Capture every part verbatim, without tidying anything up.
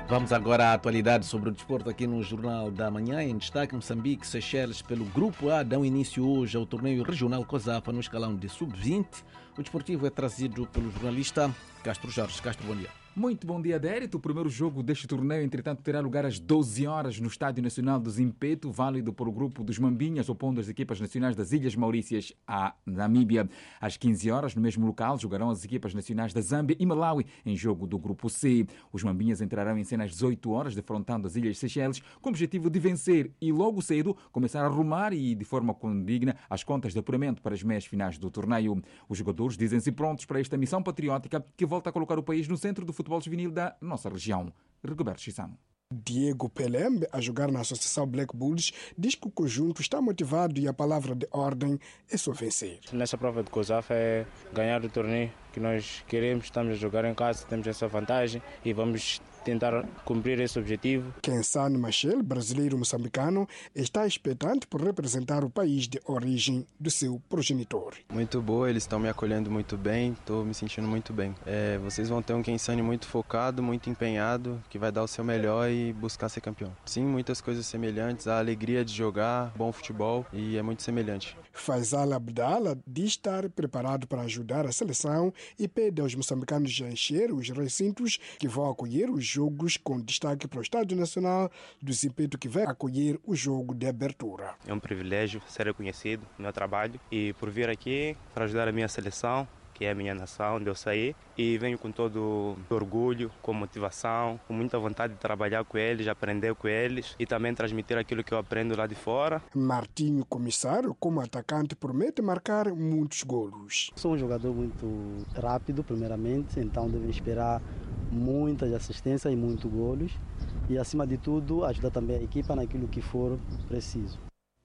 Vamos agora à atualidade sobre o desporto aqui no Jornal da Manhã. Em destaque, Moçambique e Seychelles pelo Grupo A dão início hoje ao torneio regional COSAFA no escalão de sub vinte. O desportivo é trazido pelo jornalista Castro Jorge. Castro, bom dia. Muito bom dia, Dérito. O primeiro jogo deste torneio, entretanto, terá lugar às doze horas no Estádio Nacional do Zimpeto, válido por o grupo dos Mambinhas, opondo as equipas nacionais das Ilhas Maurícias à Namíbia. Às quinze horas, no mesmo local, jogarão as equipas nacionais da Zâmbia e Malawi em jogo do grupo C. Os Mambinhas entrarão em cena às dezoito horas, defrontando as Ilhas Seychelles, com o objetivo de vencer e logo cedo começar a arrumar e de forma condigna as contas de apuramento para as meias finais do torneio. Os jogadores dizem-se prontos para esta missão patriótica que volta a colocar o país no centro do futebol juvenil da nossa região. Rigoberto Chissano. Diego Pelembe, a jogar na Associação Black Bulls, diz que o conjunto está motivado e a palavra de ordem é só vencer. Nessa prova de COSAFA é ganhar o torneio que nós queremos, estamos a jogar em casa, temos essa vantagem e vamos tentar cumprir esse objetivo. Kensano Machel, brasileiro moçambicano, está expectante por representar o país de origem do seu progenitor. Muito boa, eles estão me acolhendo muito bem, estou me sentindo muito bem. É, vocês vão ter um Kensano muito focado, muito empenhado, que vai dar o seu melhor e buscar ser campeão. Sim, muitas coisas semelhantes, a alegria de jogar, bom futebol e é muito semelhante. Faisal Abdala diz estar preparado para ajudar a seleção e pede aos moçambicanos de encher os recintos que vão acolher os jogos, com destaque para o Estádio Nacional do Zimpeto, que vai acolher o jogo de abertura. É um privilégio ser reconhecido no meu trabalho e por vir aqui para ajudar a minha seleção, que é a minha nação, onde eu saí, e venho com todo orgulho, com motivação, com muita vontade de trabalhar com eles, aprender com eles e também transmitir aquilo que eu aprendo lá de fora. Martinho Comissário, como atacante, promete marcar muitos golos. Sou um jogador muito rápido, primeiramente, então devem esperar muitas assistências e muitos golos e, acima de tudo, ajudar também a equipa naquilo que for preciso.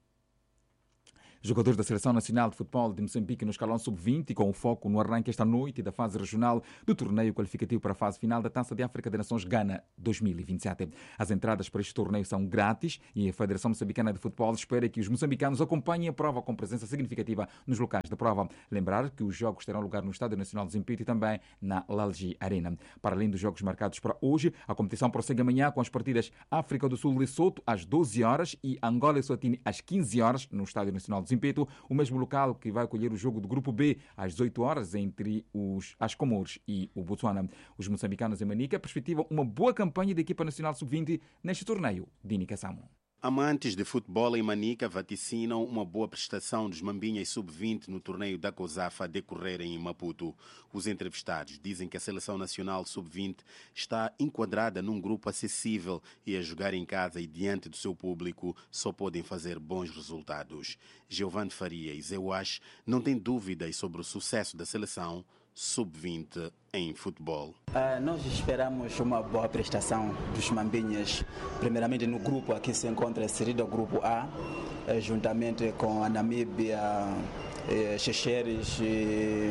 Jogadores da Seleção Nacional de Futebol de Moçambique no escalão sub vinte, com o foco no arranque esta noite da fase regional do torneio qualificativo para a fase final da Taça de África de Nações Ghana dois mil e vinte e sete. As entradas para este torneio são grátis e a Federação Moçambicana de Futebol espera que os moçambicanos acompanhem a prova com presença significativa nos locais da prova. Lembrar que os jogos terão lugar no Estádio Nacional de Zimpeto e também na Lalji Arena. Para além dos jogos marcados para hoje, a competição prossegue amanhã com as partidas África do Sul-Lesoto às doze horas e Angola e Eswatini às quinze horas no Estádio Nacional de Zimpeto, o mesmo local que vai acolher o jogo do Grupo B às dezoito horas entre os, as Comores e o Botsuana. Os moçambicanos em Manica perspectivam uma boa campanha da equipa nacional sub vinte neste torneio. Dini Kassamo. Amantes de futebol em Manica vaticinam uma boa prestação dos Mambinhas sub vinte no torneio da COSAFA a decorrer em Maputo. Os entrevistados dizem que a Seleção Nacional sub vinte está enquadrada num grupo acessível e a jogar em casa e diante do seu público só podem fazer bons resultados. Giovanni Faria e Zé Wash não têm dúvidas sobre o sucesso da seleção sub vinte em futebol. Uh, nós esperamos uma boa prestação dos Mambinhas, primeiramente no grupo aqui se encontra inserido o grupo A, eh, juntamente com a Namíbia, eh, Seychelles e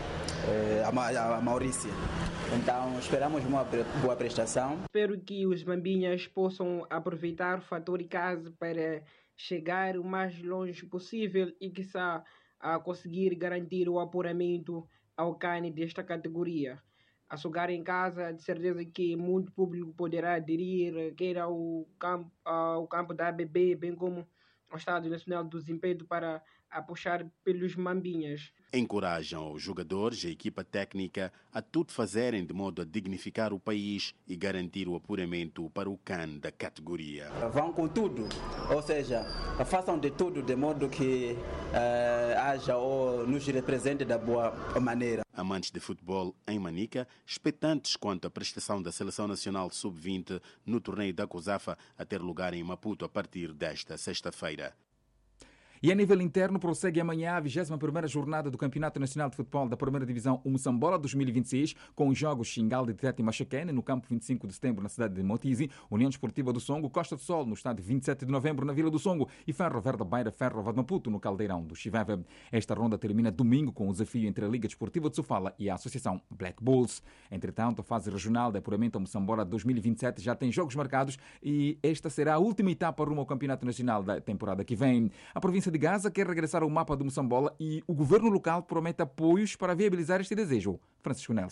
eh, a, Ma- a Maurícia. Então esperamos uma boa prestação. Espero que os Mambinhas possam aproveitar o fator casa para chegar o mais longe possível e quiçá a conseguir garantir o apuramento ao C A N desta categoria. A jogar em casa, de certeza que muito público poderá aderir, quer ao campo, ao campo da A B B, bem como ao Estádio Nacional do Zimpeto, para a puxar pelos Mambinhas. Encorajam os jogadores e a equipa técnica a tudo fazerem de modo a dignificar o país e garantir o apuramento para o C A N da categoria. Vão com tudo, ou seja, façam de tudo de modo que uh, haja ou nos represente da boa maneira. Amantes de futebol em Manica, expectantes quanto à prestação da Seleção Nacional sub vinte no torneio da COSAFA a ter lugar em Maputo a partir desta sexta-feira. E a nível interno, prossegue amanhã a vigésima primeira jornada do Campeonato Nacional de Futebol da Primeira Divisão Moçambola dois mil e vinte e seis, com os jogos Xingal de Tete e Machaquene, no campo vinte e cinco de setembro, na cidade de Motizi, União Desportiva do Songo, Costa do Sol, no estádio vinte e sete de novembro, na Vila do Songo, e Ferro Verde Beira Ferro de Maputo, no Caldeirão do Chiveve. Esta ronda termina domingo com o desafio entre a Liga Desportiva de Sofala e a Associação Black Bulls. Entretanto, a fase regional de apuramento a Moçambola dois mil e vinte e sete já tem jogos marcados e esta será a última etapa rumo ao Campeonato Nacional da temporada que vem. A província de Gaza quer regressar ao mapa do Moçambola e o governo local promete apoios para viabilizar este desejo. Francisco Nelson.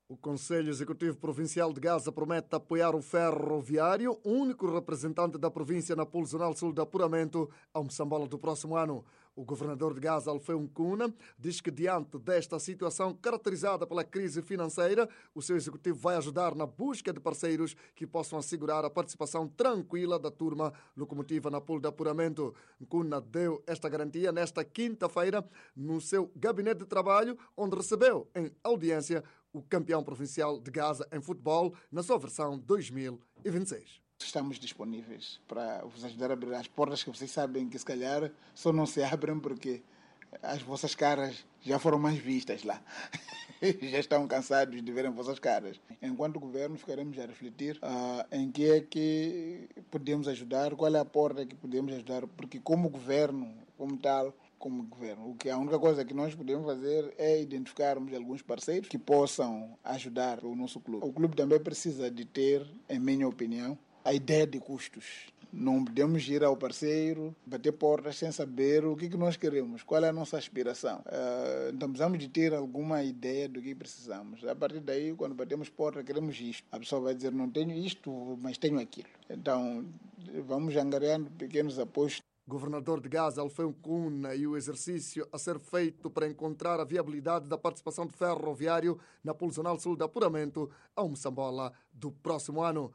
O Conselho Executivo Provincial de Gaza promete apoiar o ferroviário, único representante da província na Polo Zonal Sul de Apuramento, ao Moçambola do próximo ano. O governador de Gaza, Alfeu Nkuna, diz que diante desta situação caracterizada pela crise financeira, o seu executivo vai ajudar na busca de parceiros que possam assegurar a participação tranquila da turma locomotiva na Polo de Apuramento. Nkuna deu esta garantia nesta quinta-feira no seu gabinete de trabalho, onde recebeu em audiência o campeão provincial de Gaza em futebol na sua versão dois mil e vinte e seis. Estamos disponíveis para vos ajudar a abrir as portas que vocês sabem que se calhar só não se abrem porque as vossas caras já foram mais vistas lá. Já estão cansados de verem vossas caras. Enquanto governo ficaremos a refletir uh, em que é que podemos ajudar, qual é a porta que podemos ajudar, porque como governo, como tal, como governo, o que a única coisa que nós podemos fazer é identificarmos alguns parceiros que possam ajudar o nosso clube. O clube também precisa de ter, em minha opinião, a ideia de custos. Não podemos ir ao parceiro, bater portas sem saber o que, que nós queremos, qual é a nossa aspiração. Uh, então precisamos de ter alguma ideia do que precisamos. A partir daí, quando batemos porta, queremos isto. A pessoa vai dizer, não tenho isto, mas tenho aquilo. Então, vamos angariando pequenos apoios. Governador de Gaza, Alfeu Nkuna, e o exercício a ser feito para encontrar a viabilidade da participação de ferroviário na Polo Zonal Sul de Apuramento ao Moçambola do próximo ano.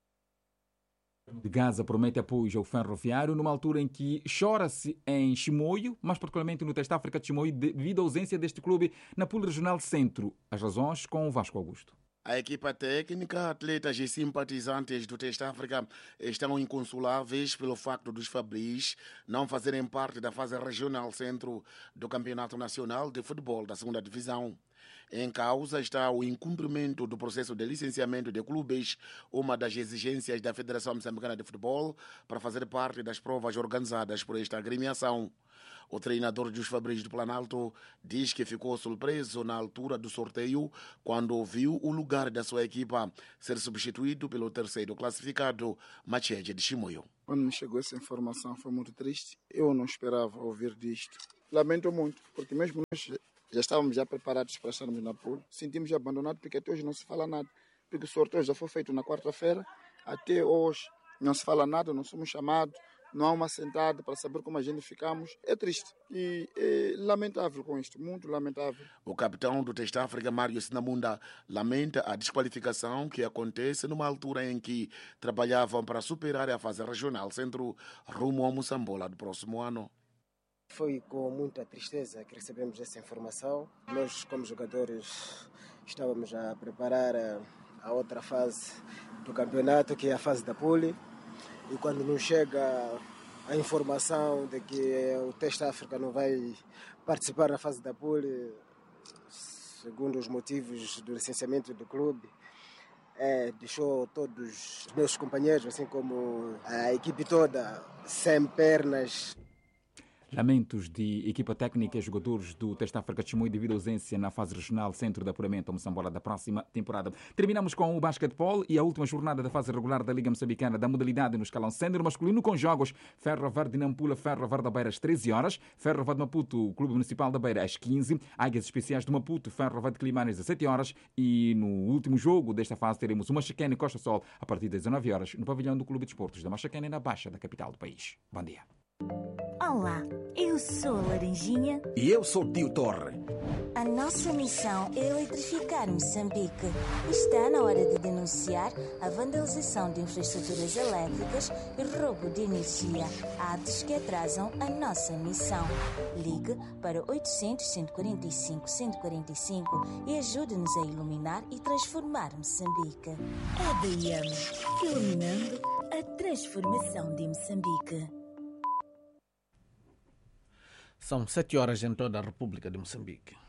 De Gaza promete apoio ao ferroviário numa altura em que chora-se em Chimoio, mais particularmente no Teste África de Chimoio, devido à ausência deste clube na Polo Regional Centro. As razões com o Vasco Augusto. A equipa técnica, atletas e simpatizantes do Teste África estão inconsoláveis pelo facto dos Fabris não fazerem parte da fase regional centro do Campeonato Nacional de Futebol da segunda Divisão. Em causa está o incumprimento do processo de licenciamento de clubes, uma das exigências da Federação Moçambicana de Futebol para fazer parte das provas organizadas por esta agremiação. O treinador dos Fabris do Planalto diz que ficou surpreso na altura do sorteio quando viu o lugar da sua equipa ser substituído pelo terceiro classificado, Macheja de Chimoio. Quando me chegou essa informação foi muito triste. Eu não esperava ouvir disto. Lamento muito, porque mesmo nós já estávamos já preparados para estarmos na Polo, sentimos abandonado porque até hoje não se fala nada. Porque o sorteio já foi feito na quarta-feira, até hoje não se fala nada, não somos chamados. Não há uma sentada para saber como a gente ficamos. É triste e é lamentável com isto, muito lamentável. O capitão do Teste África, Mário Sinamunda, lamenta a desqualificação que acontece numa altura em que trabalhavam para superar a fase regional centro rumo ao Moçambola do próximo ano. Foi com muita tristeza que recebemos essa informação. Nós, como jogadores, estávamos a preparar a, a outra fase do campeonato, que é a fase da Poli. E quando nos chega a informação de que o Teste África não vai participar na fase da Poli, segundo os motivos do licenciamento do clube, é, deixou todos os meus companheiros, assim como a equipe toda, sem pernas. Lamentos de equipa técnica e jogadores do Teste África de Chimoio devido à ausência na fase regional centro de apuramento ao Moçambola da próxima temporada. Terminamos com o basquetebol e a última jornada da fase regular da Liga Moçambicana da modalidade no escalão sénior masculino com jogos Ferro Verde de Nampula, Ferro Verde da Beira às treze horas, Ferro Verde de Maputo, Clube Municipal da Beira às quinze, Águias Especiais de Maputo, Ferro Verde de Climane às dezessete horas e no último jogo desta fase teremos o Machacane e Costa Sol a partir das dezenove horas no pavilhão do Clube de Esportes da Machacane na Baixa da capital do país. Bom dia. Olá, eu sou a Laranjinha. E eu sou o Tio Torre. A nossa missão é eletrificar Moçambique. Está na hora de denunciar a vandalização de infraestruturas elétricas e roubo de energia, atos que atrasam a nossa missão. Ligue para oitocentos, cento e quarenta e cinco, cento e quarenta e cinco e ajude-nos a iluminar e transformar Moçambique. A D M, iluminando a transformação de Moçambique. São sete horas em toda a República de Moçambique.